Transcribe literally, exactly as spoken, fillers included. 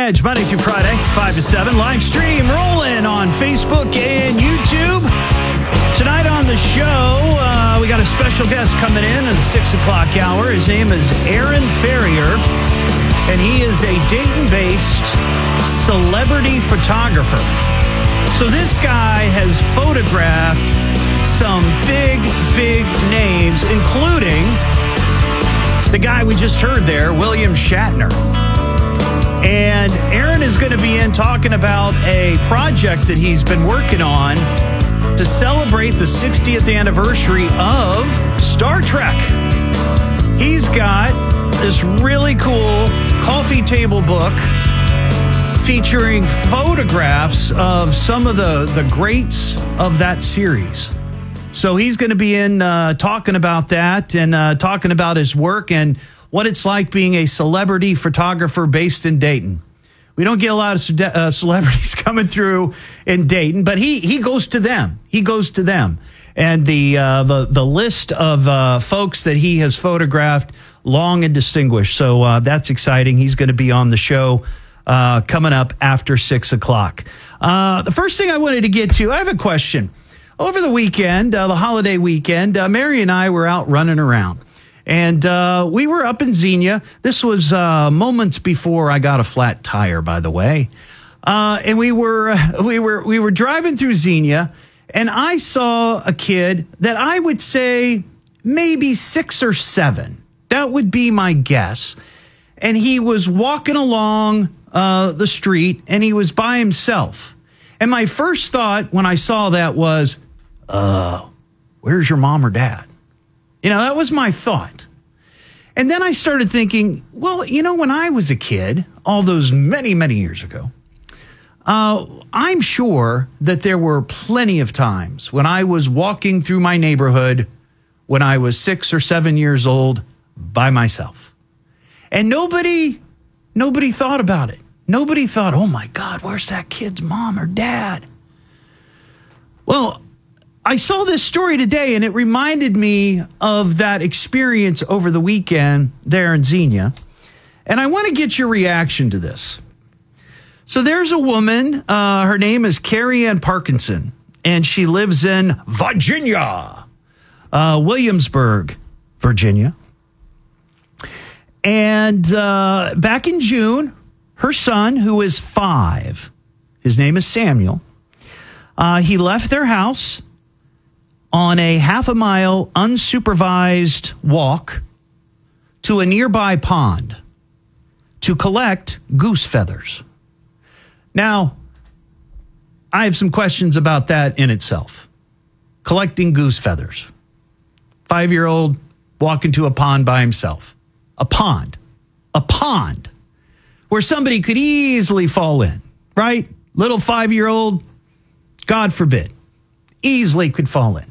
Edge, Monday through Friday, five to seven. Live stream rolling on Facebook and YouTube. Tonight on the show, uh, we got a special guest coming in at the six o'clock hour. His name is Aaron Ferrier, and he is a Dayton-based celebrity photographer. So this guy has photographed some big, big names, including the guy we just heard there, William Shatner. And Aaron is going to be in talking about a project that he's been working on to celebrate the sixtieth anniversary of Star Trek. He's got this really cool coffee table book featuring photographs of some of the, the greats of that series. So he's going to be in uh, talking about that and uh, talking about his work and what it's like being a celebrity photographer based in Dayton. We don't get a lot of uh, celebrities coming through in Dayton, but he he goes to them. He goes to them. And the uh, the, the list of uh, folks that he has photographed, long and distinguished. So uh, that's exciting. He's going to be on the show uh, coming up after six o'clock. Uh, the first thing I wanted to get to, I have a question. Over the weekend, uh, the holiday weekend, uh, Mary and I were out running around. And uh, we were up in Xenia. This was uh, moments before I got a flat tire, by the way. Uh, and we were we were we were driving through Xenia, and I saw a kid that I would say maybe six or seven. That would be my guess. And he was walking along uh, the street, and he was by himself. And my first thought when I saw that was, uh, where's your mom or dad? You know, that was my thought. And then I started thinking, well, you know, when I was a kid, all those many, many years ago, uh, I'm sure that there were plenty of times when I was walking through my neighborhood when I was six or seven years old by myself. And nobody, nobody thought about it. Nobody thought, oh my God, where's that kid's mom or dad? Well, I saw this story today, and it reminded me of that experience over the weekend there in Xenia. And I want to get your reaction to this. So there's a woman, uh, her name is Carrie Ann Parkinson, and she lives in Virginia, uh, Williamsburg, Virginia. And uh, back in June, her son, who is five, his name is Samuel, uh, he left their house on a half a mile unsupervised walk to a nearby pond to collect goose feathers. Now, I have some questions about that in itself. Collecting goose feathers. Five-year-old walking to a pond by himself. A pond. A pond. Where somebody could easily fall in, right? Little five-year-old, God forbid, easily could fall in.